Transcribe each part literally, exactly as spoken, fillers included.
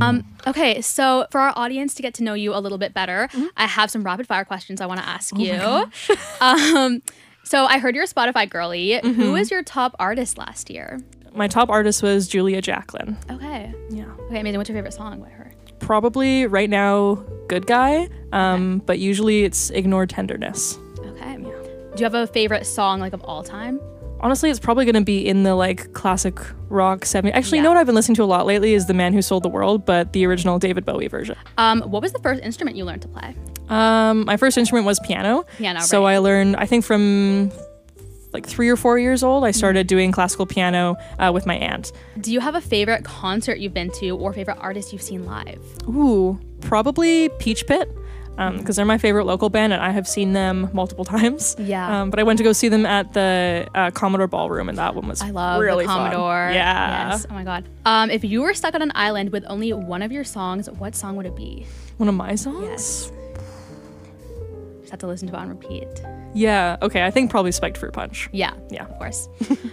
Um, okay, so for our audience to get to know you a little bit better, mm-hmm. I have some rapid fire questions I want to ask oh you. um, so I heard you're a Spotify girly. Mm-hmm. Who was your top artist last year? My top artist was Julia Jacklin. Okay. Yeah. Okay, amazing. What's your favorite song by her? Probably right now, Good Guy, um, okay. but usually it's Ignore Tenderness. Okay. Yeah. Do you have a favorite song like of all time? Honestly, it's probably going to be in the like classic rock seventies. Actually, yeah. you know what I've been listening to a lot lately is The Man Who Sold the World, but the original David Bowie version. Um, what was the first instrument you learned to play? Um, my first instrument was piano. Piano, right. So I learned, I think from like three or four years old, I started doing classical piano uh, with my aunt. Do you have a favorite concert you've been to or favorite artist you've seen live? Ooh, probably Peach Pit. Um, because they're my favorite local band and I have seen them multiple times. Yeah. Um, but I went to go see them at the uh, Commodore Ballroom and that one was I love really the Commodore. Fun. Yeah. Yes. Oh my God. Um, if you were stuck on an island with only one of your songs, what song would it be? One of my songs? Yes. Just have to listen to it on repeat. Yeah. Okay. I think probably Spiked Fruit Punch. Yeah. Yeah. Of course.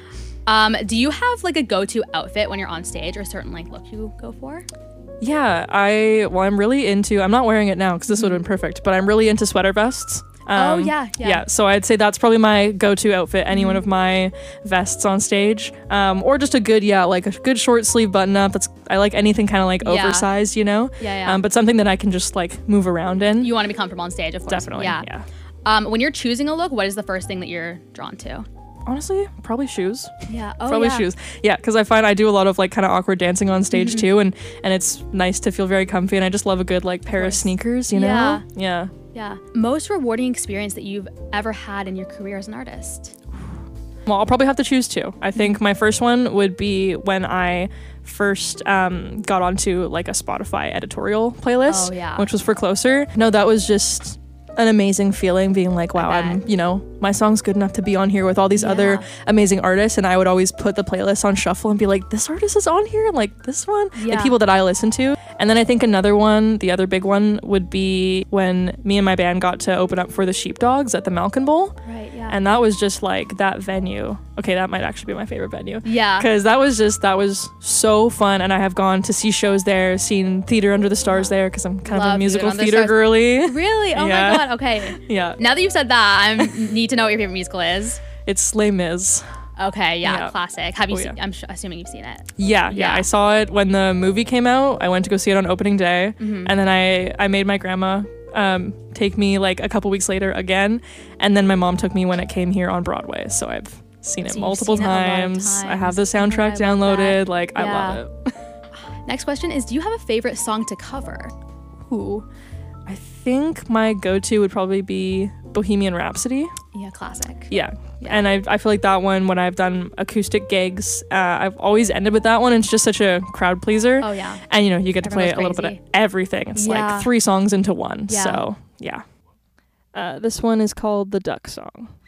um, do you have like a go-to outfit when you're on stage or a certain like look you go for? Yeah, I, well, I'm really into, I'm not wearing it now because this would have been perfect, but I'm really into sweater vests. Um, oh, yeah, yeah. Yeah, so I'd say that's probably my go-to outfit, any mm-hmm. one of my vests on stage. Um, or just a good, yeah, like a good short sleeve button up. That's, I like anything kind of like yeah. oversized, you know? Yeah, yeah. Um, but something that I can just like move around in. You want to be comfortable on stage, of course. Definitely, yeah. yeah. Um, when you're choosing a look, what is the first thing that you're drawn to? Honestly, probably shoes. Yeah. Oh, probably yeah. shoes. Yeah, because I find I do a lot of like kind of awkward dancing on stage mm-hmm. too, and and it's nice to feel very comfy. And I just love a good like pair of, of sneakers, you know? Yeah. Yeah. Yeah. Most rewarding experience that you've ever had in your career as an artist? Well, I'll probably have to choose two. I think my first one would be when I first um, got onto like a Spotify editorial playlist, oh, yeah. which was for Closer. No, that was just an amazing feeling being like, wow, I'm, you know, my song's good enough to be on here with all these yeah. other amazing artists. And I would always put the playlist on shuffle and be like, this artist is on here, and like this one, yeah. like people that I listen to. And then I think another one, the other big one would be when me and my band got to open up for the Sheepdogs at the Malkin Bowl. Right, yeah. And that was just like that venue. Okay, that might actually be my favorite venue. Yeah. Because that was just, that was so fun. And I have gone to see shows there, seen Theater Under the Stars there, because I'm kind Love of a musical Theater theater girly. Really? Oh yeah. my God. Okay. Yeah. Now that you've said that, I need to know what your favorite musical is. It's Les Mis. Okay, yeah, yeah. Classic. Have you? Oh, seen, yeah. I'm sh- assuming you've seen it. Yeah, yeah, yeah. I saw it when the movie came out. I went to go see it on opening day, mm-hmm. and then I I made my grandma um, take me like a couple weeks later again, and then my mom took me when it came here on Broadway. So I've seen it so multiple seen times. It times. I have the soundtrack oh, downloaded. Like yeah. I love it. Next question is: do you have a favorite song to cover? Ooh, I think my go-to would probably be Bohemian Rhapsody. Yeah, classic. Yeah. yeah. And I I feel like that one, when I've done acoustic gigs, uh, I've always ended with that one. It's just such a crowd pleaser. Oh, yeah. And, you know, you get Everyone to play a little bit of everything. It's yeah. like three songs into one. Yeah. So, yeah. Uh, this one is called The Duck Song.